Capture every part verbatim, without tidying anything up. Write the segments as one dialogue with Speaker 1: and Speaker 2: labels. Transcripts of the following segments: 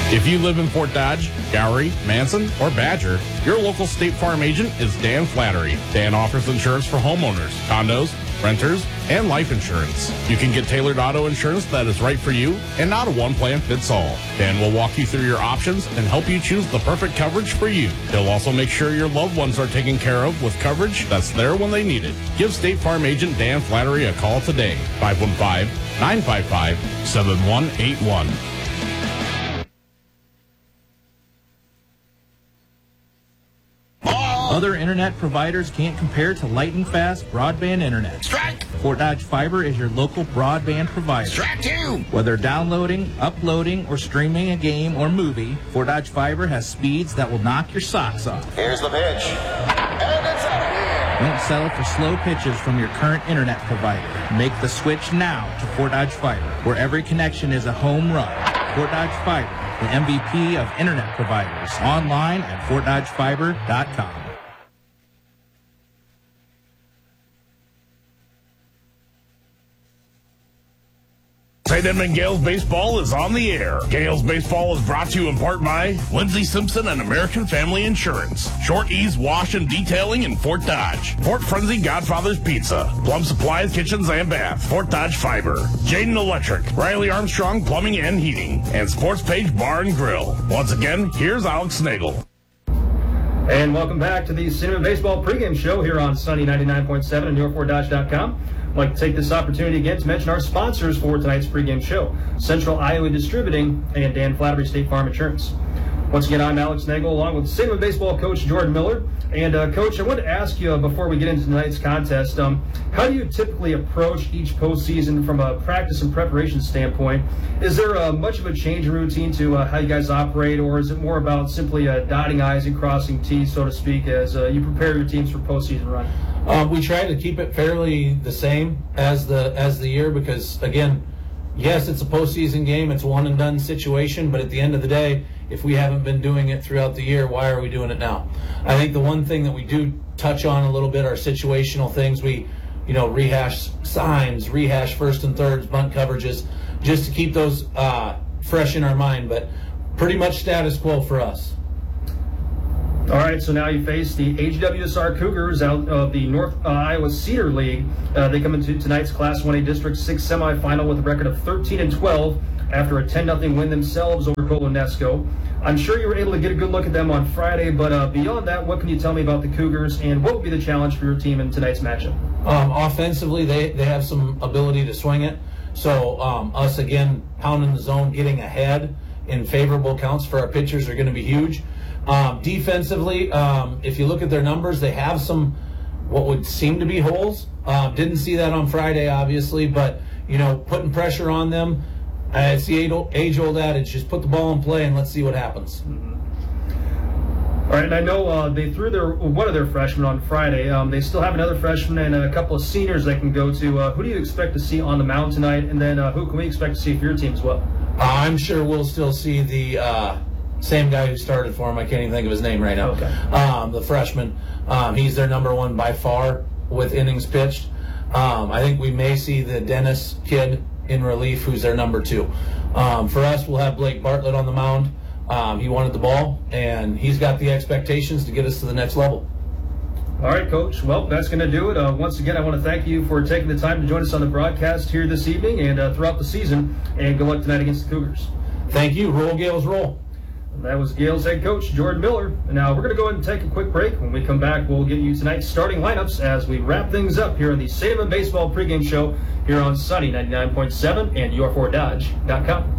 Speaker 1: If you live in Fort Dodge, Gowrie, Manson, or Badger, your local State Farm agent is Dan Flattery. Dan offers insurance for homeowners, condos, renters, and life insurance. You can get tailored auto insurance that is right for you and not a one-plan-fits-all. Dan will walk you through your options and help you choose the perfect coverage for you. He'll also make sure your loved ones are taken care of with coverage that's there when they need it. Give State Farm agent Dan Flattery a call today. five one five, nine five five, seven one eight one.
Speaker 2: Other internet providers can't compare to lightning fast broadband internet.
Speaker 3: Strike!
Speaker 2: Fort Dodge Fiber is your local broadband provider.
Speaker 3: Strike two!
Speaker 2: Whether downloading, uploading, or streaming a game or movie, Fort Dodge Fiber has speeds that will knock your socks off.
Speaker 3: Here's the pitch. And it's out of here.
Speaker 2: Don't settle for slow pitches from your current internet provider. Make the switch now to Fort Dodge Fiber, where every connection is a home run. Fort Dodge Fiber, the M V P of internet providers. Online at fort dodge fiber dot com.
Speaker 1: Saint Edmund Gales Baseball is on the air. Gales Baseball is brought to you in part by Lindsey Simpson and American Family Insurance, Short Ease Wash and Detailing in Fort Dodge, Fort Frenzy Godfather's Pizza, Plum Supplies Kitchens and Bath, Fort Dodge Fiber, Jaden Electric, Riley Armstrong Plumbing and Heating, and Sports Page Bar and Grill. Once again, here's Alex Nagel.
Speaker 4: And welcome back to the Cinnamon Baseball pregame show here on Sunny ninety-nine point seven and your fort dodge dot com. I'd like to take this opportunity again to mention our sponsors for tonight's pregame show, Central Iowa Distributing and Dan Flattery State Farm Insurance. Once again, I'm Alex Nagel along with Cinnamon Baseball coach Jordan Miller. And uh, Coach, I wanted to ask you uh, before we get into tonight's contest, um, how do you typically approach each postseason from a practice and preparation standpoint? Is there uh, much of a change in routine to uh, how you guys operate, or is it more about simply uh, dotting I's and crossing T's, so to speak, as uh, you prepare your teams for postseason run?
Speaker 5: Uh, we try to keep it fairly the same as the as the year because, again, yes, it's a postseason game. It's a one-and-done situation, but at the end of the day, if we haven't been doing it throughout the year, why are we doing it now? I think the one thing that we do touch on a little bit are situational things. We, you know, rehash signs, rehash first and thirds, bunt coverages, just to keep those uh, fresh in our mind, but pretty much status quo for us.
Speaker 4: All right, so now you face the H W S R Cougars out of the North uh, Iowa Cedar League. Uh, they come into tonight's Class one A District six semifinal with a record of thirteen and twelve after a ten nothing win themselves over Colonesco. I'm sure you were able to get a good look at them on Friday, but uh, beyond that, what can you tell me about the Cougars, and what will be the challenge for your team in tonight's matchup?
Speaker 5: Um, offensively, they, they have some ability to swing it. So um, us, again, pounding the zone, getting ahead in favorable counts for our pitchers are going to be huge. Um, defensively, um, if you look at their numbers, they have some what would seem to be holes. Uh, didn't see that on Friday, obviously, but, you know, putting pressure on them, uh, it's the age-old adage, just put the ball in play and let's see what happens.
Speaker 4: Mm-hmm. All right, and I know uh, they threw their one of their freshmen on Friday. Um, they still have another freshman and a couple of seniors they can go to. Uh, who do you expect to see on the mound tonight? And then uh, who can we expect to see for your team as well?
Speaker 5: Uh, I'm sure we'll still see the uh, same guy who started for him. I can't even think of his name right now.
Speaker 4: Okay.
Speaker 5: Um, the freshman. Um, he's their number one by far with innings pitched. Um, I think we may see the Dennis kid in relief, who's their number two. Um, for us, we'll have Blake Bartlett on the mound. Um, he wanted the ball, and he's got the expectations to get us to the next level.
Speaker 4: All right, Coach. Well, that's going to do it. Uh, once again, I want to thank you for taking the time to join us on the broadcast here this evening and uh, throughout the season, and good luck tonight against the Cougars.
Speaker 5: Thank you. Roll, Gales, roll.
Speaker 4: And that was Gales head coach Jordan Miller. And now we're going to go ahead and take a quick break. When we come back, we'll give you tonight's starting lineups as we wrap things up here on the Cinnamon Baseball pregame show here on Sunny ninety-nine point seven and your fort dodge dot com.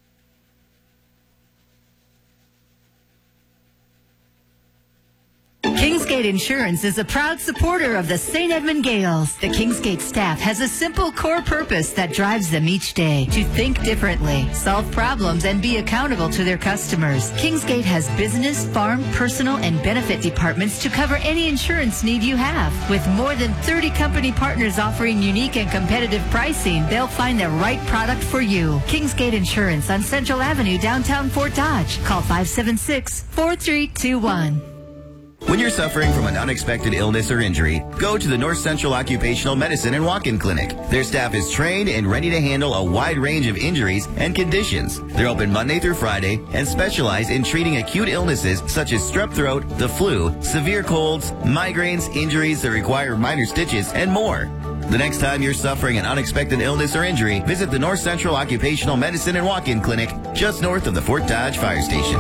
Speaker 6: Kingsgate Insurance is a proud supporter of the Saint Edmund Gales. The Kingsgate staff has a simple core purpose that drives them each day: to think differently, solve problems, and be accountable to their customers. Kingsgate has business, farm, personal, and benefit departments to cover any insurance need you have. With more than thirty company partners offering unique and competitive pricing, they'll find the right product for you. Kingsgate Insurance on Central Avenue, downtown Fort Dodge. Call five seven six, four three two one.
Speaker 7: When you're suffering from an unexpected illness or injury, go to the North Central Occupational Medicine and Walk-In Clinic. Their staff is trained and ready to handle a wide range of injuries and conditions. They're open Monday through Friday and specialize in treating acute illnesses such as strep throat, the flu, severe colds, migraines, injuries that require minor stitches, and more. The next time you're suffering an unexpected illness or injury, visit the North Central Occupational Medicine and Walk-In Clinic just north of the Fort Dodge Fire Station.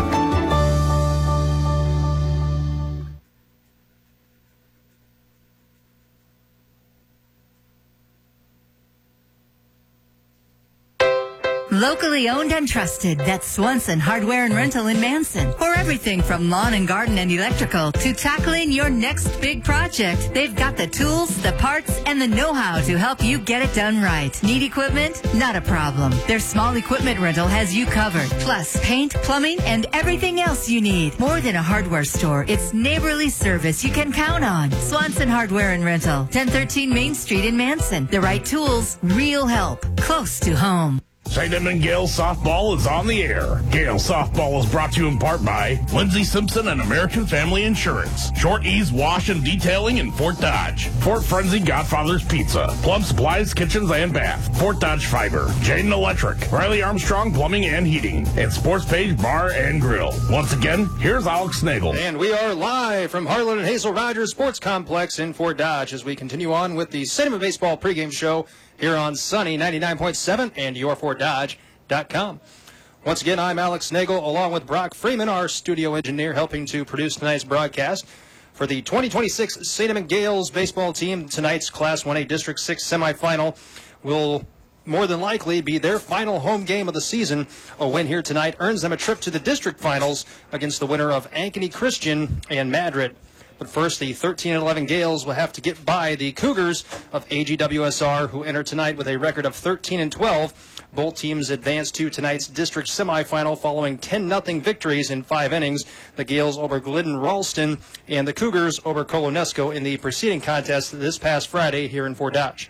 Speaker 6: Locally owned and trusted, that's Swanson Hardware and Rental in Manson. For everything from lawn and garden and electrical to tackling your next big project, they've got the tools, the parts, and the know-how to help you get it done right. Need equipment? Not a problem. Their small equipment rental has you covered. Plus, paint, plumbing, and everything else you need. More than a hardware store, it's neighborly service you can count on. Swanson Hardware and Rental, ten thirteen Main Street in Manson. The right tools, real help, close to home.
Speaker 1: Saint Edmund Gales Softball is on the air. Gales Softball is brought to you in part by Lindsey Simpson and American Family Insurance, Short Ease Wash and Detailing in Fort Dodge, Fort Frenzy Godfather's Pizza, Plum Supplies Kitchens and Bath, Fort Dodge Fiber, Jaden Electric, Riley Armstrong Plumbing and Heating, and Sports Page Bar and Grill. Once again, here's Alex Nagel.
Speaker 4: And we are live from Harlan and Hazel Rogers Sports Complex in Fort Dodge as we continue on with the Saint Edmund Baseball pregame show here on Sunny ninety-nine point seven and your fort dodge dot com. Once again, I'm Alex Nagel along with Brock Freeman, our studio engineer, helping to produce tonight's broadcast. For the twenty twenty-six Saint Edmund Gales baseball team, tonight's Class one A District six semifinal will more than likely be their final home game of the season. A win here tonight earns them a trip to the district finals against the winner of Ankeny Christian and Madrid. But first, the thirteen and eleven Gales will have to get by the Cougars of A G W S R, who enter tonight with a record of thirteen and twelve. Both teams advance to tonight's district semifinal following ten nothing victories in five innings. The Gales over Glidden Ralston and the Cougars over Colonesco in the preceding contest this past Friday here in Fort Dodge.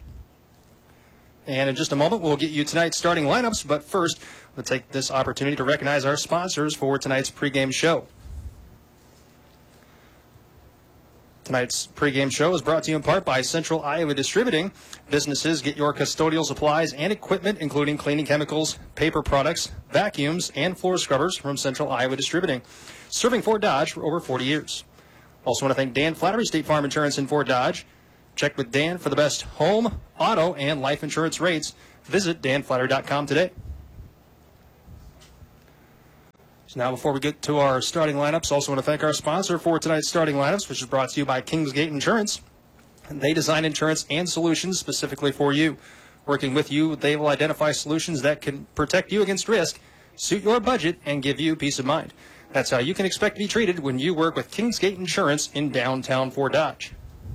Speaker 4: And in just a moment, we'll get you tonight's starting lineups. But first, let's take this opportunity to recognize our sponsors for tonight's pregame show. Tonight's pregame show is brought to you in part by Central Iowa Distributing. Businesses get your custodial supplies and equipment, including cleaning chemicals, paper products, vacuums, and floor scrubbers from Central Iowa Distributing, serving Fort Dodge for over forty years. Also want to thank Dan Flattery, State Farm Insurance in Fort Dodge. Check with Dan for the best home, auto, and life insurance rates. Visit dan flattery dot com today. Now, before we get to our starting lineups, also want to thank our sponsor for tonight's starting lineups, which is brought to you by Kingsgate Insurance. They design insurance and solutions specifically for you. Working with you, they will identify solutions that can protect you against risk, suit your budget, and give you peace of mind. That's how you can expect to be treated when you work with Kingsgate Insurance in downtown Fort Dodge.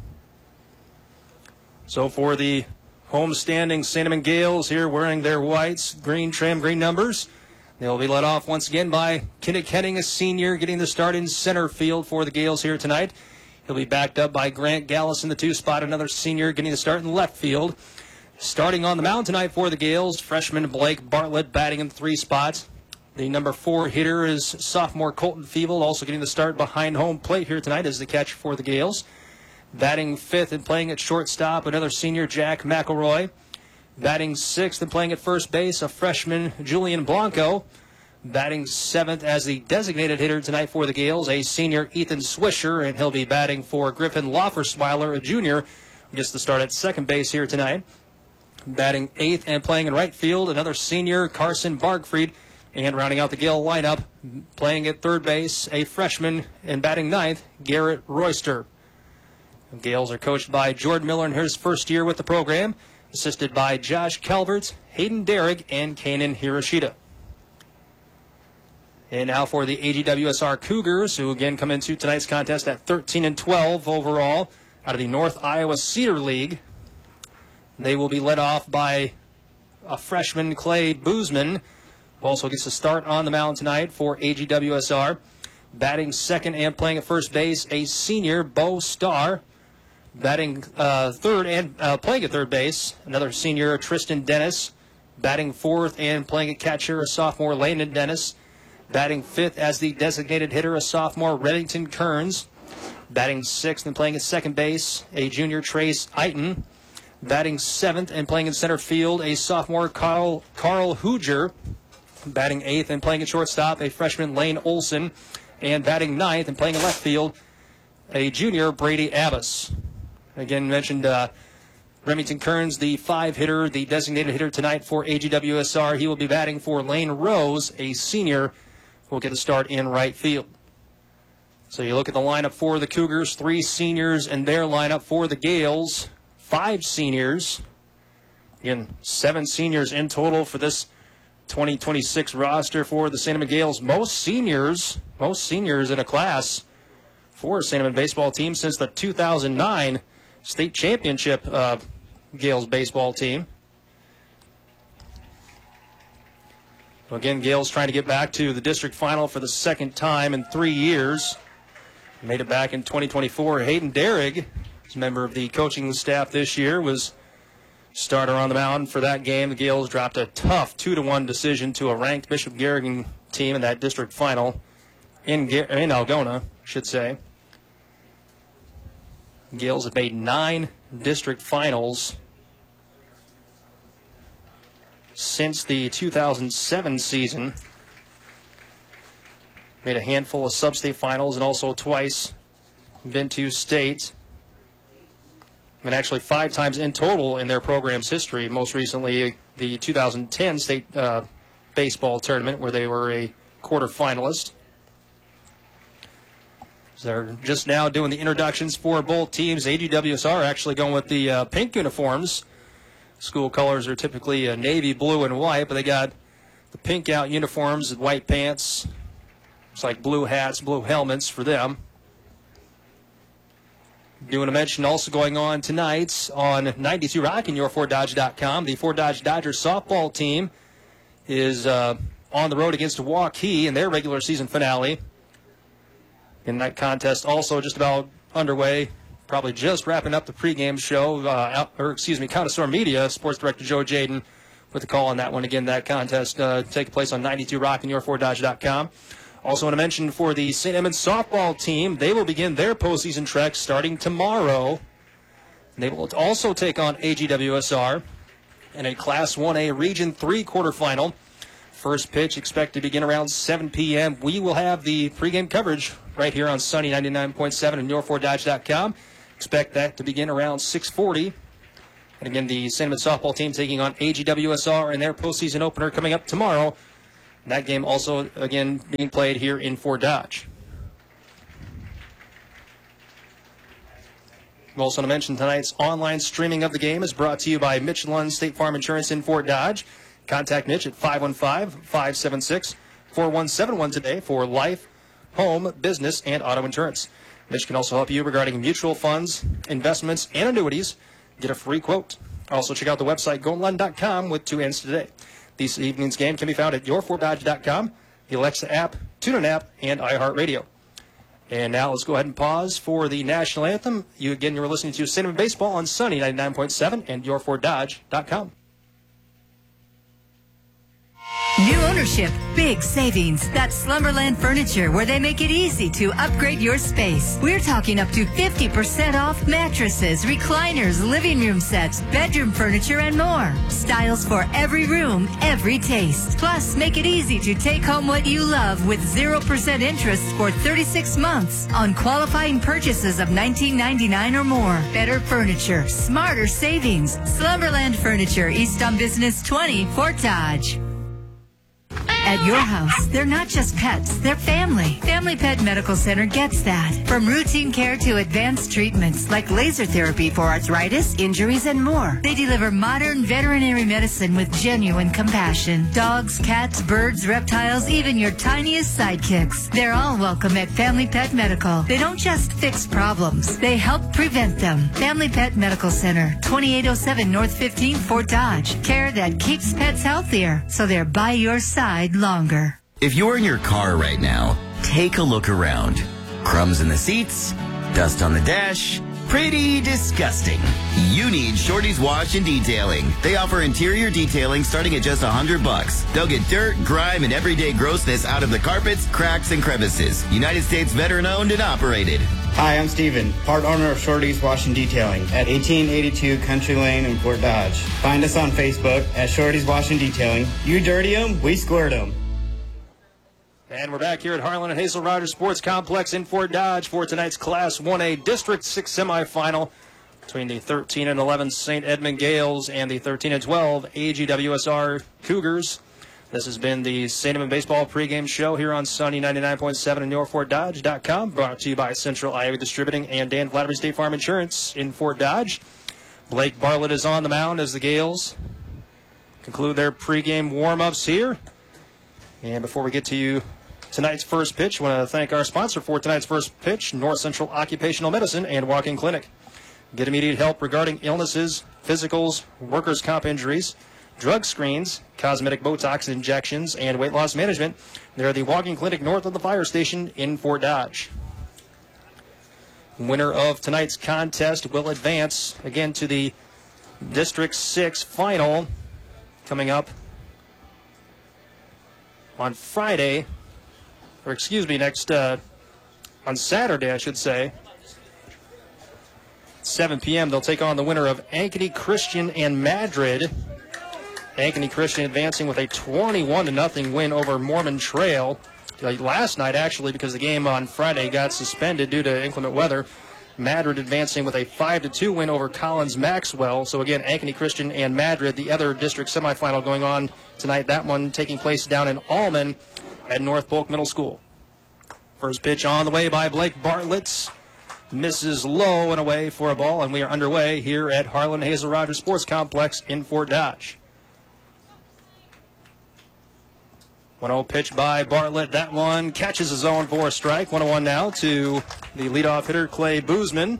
Speaker 4: So for the homestanding Saint Edmund Gales here wearing their whites, green trim, green numbers, they'll be led off once again by Kinnick Henning, a senior, getting the start in center field for the Gales here tonight. He'll be backed up by Grant Gallus in the two spot, another senior getting the start in left field. Starting on the mound tonight for the Gales, freshman Blake Bartlett batting in three spots. The number four hitter is sophomore Colton Feeble, also getting the start behind home plate here tonight as the catcher for the Gales. Batting fifth and playing at shortstop, another senior Jack McElroy. Batting sixth and playing at first base, a freshman, Julian Blanco. Batting seventh as the designated hitter tonight for the Gales, a senior, Ethan Swisher, and he'll be batting for Griffin Loffersweiler, a junior, who gets the start at second base here tonight. Batting eighth and playing in right field, another senior, Carson Bargfried, and rounding out the Gale lineup, playing at third base, a freshman, and batting ninth, Garrett Royster. The Gales are coached by Jordan Miller in his first year with the program, assisted by Josh Calvert, Hayden Derrick, and Kanan Hiroshita. And now for the A G W S R Cougars, who again come into tonight's contest at thirteen and twelve overall out of the North Iowa Cedar League. They will be led off by a freshman, Clay Boozman, who also gets a start on the mound tonight for A G W S R. Batting second and playing at first base, a senior, Bo Starr. Batting uh, third and uh, playing at third base, another senior, Tristan Dennis. Batting fourth and playing at catcher, a sophomore, Landon Dennis. Batting fifth as the designated hitter, a sophomore, Reddington Kearns.
Speaker 8: Batting sixth and playing at second base, a junior, Trace Eiton. Batting seventh and playing in center field, a sophomore, Carl, Carl Hooger. Batting eighth and playing at shortstop, a freshman, Lane Olson. And batting ninth and playing in left field, a junior, Brady Abbas. Again, mentioned uh, Remington Kearns, the five-hitter, the designated hitter tonight for A G W S R. He will be batting for Lane Rose, a senior, who will get a start in right field. So you look at the lineup for the Cougars, three seniors in their lineup for the Gales, five seniors. Again, seven seniors in total for this twenty twenty-six roster for the Saint Edmund Gales. Most seniors, most seniors in a class for Saint Edmund baseball team since the two thousand nine state championship uh, Gales baseball team. So again, Gales trying to get back to the district final for the second time in three years. Made it back in twenty twenty-four. Hayden Derrig, who's a member of the coaching staff this year, was starter on the mound for that game. The Gales dropped a tough two to one decision to a ranked Bishop Garrigan team in that district final in, in Algona, I should say. Gales have made nine district finals since the two thousand seven season. Made a handful of sub-state finals and also twice been to state. And actually five times in total in their program's history. Most recently, the two thousand ten state uh, baseball tournament where they were a quarterfinalist. So they're just now doing the introductions for both teams. A G W S R actually going with the uh, pink uniforms. School colors are typically uh, navy blue and white, but they got the pink out uniforms with white pants. It's like blue hats, blue helmets for them. Do want to mention also going on tonight on ninety-two Rock and your ford dodge dot com. The Fort Dodge Dodgers softball team is uh, on the road against Waukee in their regular season finale. And that contest also just about underway. Probably just wrapping up the pregame show, uh, or excuse me, Connoisseur Media, Sports Director Joe Jaden with the call on that one. Again, that contest uh, taking place on ninety-two Rock and your ford dodge dot com. Also want to mention for the Saint Edmunds softball team, they will begin their postseason trek starting tomorrow. They will also take on A G W S R in a Class one A Region three quarterfinal. First pitch expected to begin around seven p m We will have the pregame coverage right here on Sunny ninety-nine point seven and your ford dodge dot com. Expect that to begin around six forty. And again, the Saint Edmunds softball team taking on A G W S R in their postseason opener coming up tomorrow. That game also, again, being played here in Fort Dodge. We also want to mention tonight's online streaming of the game is brought to you by Mitch Lund State Farm Insurance in Fort Dodge. Contact Mitch at five one five, five seven six, four one seven one today for life, home, business, and auto insurance. Mitch can also help you regarding mutual funds, investments, and annuities. Get a free quote. Also, check out the website go lund dot com with two N's today. This evening's game can be found at your fort dodge dot com, the Alexa app, TuneIn app, and iHeartRadio. And now let's go ahead and pause for the national anthem. You again, you're listening to Saint Edmund Baseball on Sunny ninety-nine point seven and your fort dodge dot com.
Speaker 6: New ownership, big savings. That's Slumberland Furniture, where they make it easy to upgrade your space. We're talking up to fifty percent off mattresses, recliners, living room sets, bedroom furniture, and more. Styles for every room, every taste. Plus, make it easy to take home what you love with zero percent interest for thirty-six months on qualifying purchases of nineteen ninety-nine dollars or more. Better furniture, smarter savings. Slumberland Furniture, East on Business twenty, Fort Dodge. At your house, they're not just pets, they're family. Family Pet Medical Center gets that. From routine care to advanced treatments like laser therapy for arthritis, injuries, and more. They deliver modern veterinary medicine with genuine compassion. Dogs, cats, birds, reptiles, even your tiniest sidekicks. They're all welcome at Family Pet Medical. They don't just fix problems, they help prevent them. Family Pet Medical Center, twenty-eight oh seven North fifteenth, Fort Dodge. Care that keeps pets healthier, so they're by your side longer.
Speaker 7: If you're in your car right now, take a look around. Crumbs in the seats, dust on the dash, pretty disgusting. You need Shorty's Wash and Detailing. They offer interior detailing starting at just a hundred bucks. They'll get dirt, grime, and everyday grossness out of the carpets, cracks, and crevices. United States veteran owned and operated.
Speaker 9: Hi, I'm Steven, part owner of Shorty's Washing Detailing at eighteen eighty-two Country Lane in Fort Dodge. Find us on Facebook at Shorty's Washing Detailing. You dirty 'em, we squirt 'em.
Speaker 8: And we're back here at Harlan and Hazel Rogers Sports Complex in Fort Dodge for tonight's Class one A District six semifinal between the thirteen and eleven Saint Edmund Gales and the thirteen and twelve A G W S R Cougars. This has been the Saint Edmund Baseball pregame show here on Sunny ninety-nine point seven and your fort dodge dot com, brought to you by Central Iowa Distributing and Dan Flattery State Farm Insurance in Fort Dodge. Blake Bartlett is on the mound as the Gales conclude their pregame warm-ups here. And before we get to you tonight's first pitch, I want to thank our sponsor for tonight's first pitch, North Central Occupational Medicine and Walk-In Clinic. Get immediate help regarding illnesses, physicals, workers' comp injuries, drug screens, cosmetic Botox injections, and weight loss management. They're at the Walk-In Clinic north of the fire station in Fort Dodge. Winner of tonight's contest will advance again to the District six final coming up on Friday, or excuse me, next, uh, on Saturday, I should say. seven p.m. they'll take on the winner of Ankeny Christian and Madrid. Ankeny Christian advancing with a twenty-one to nothing win over Mormon Trail. Uh, last night, actually, because the game on Friday got suspended due to inclement weather. Madrid advancing with a five to two win over Collins Maxwell. So again, Ankeny Christian and Madrid, the other district semifinal going on tonight. That one taking place down in Allman at North Polk Middle School. First pitch on the way by Blake Bartlett. Misses low and away for a ball, and we are underway here at Harlan Hazel Rogers Sports Complex in Fort Dodge. one oh pitch by Bartlett. That one catches his own for a strike. one oh one now to the leadoff hitter, Clay Boozman.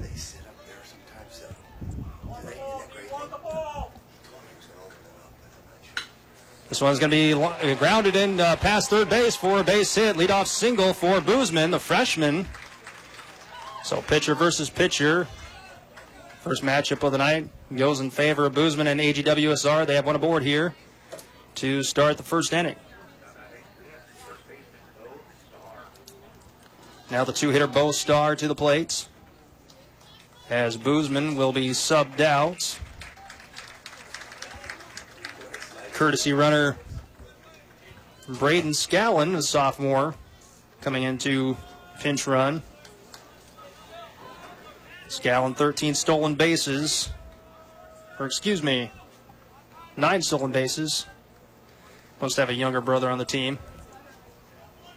Speaker 8: This one's going to be grounded in uh, past third base for a base hit. Leadoff single for Boozman, the freshman. So pitcher versus pitcher. First matchup of the night goes in favor of Boozman and A G W S R. They have one aboard here to start the first inning. Now the two-hitter Bo Starr to the plate, as Boozman will be subbed out. Courtesy runner Braden Scallon, a sophomore, coming into pinch run. Scallon, thirteen stolen bases, or excuse me, nine stolen bases. Must have a younger brother on the team.